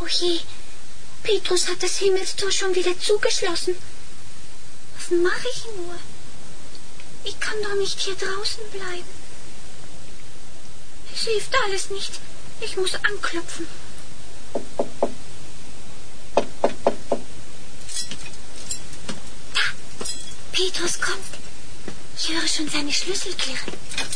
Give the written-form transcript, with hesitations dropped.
Oh je, Petrus hat das Himmelstor schon wieder zugeschlossen. Was mache ich nur? Ich kann doch nicht hier draußen bleiben. Es hilft alles nicht. Ich muss anklopfen. Da, Petrus kommt. Ich höre schon seine Schlüssel klirren.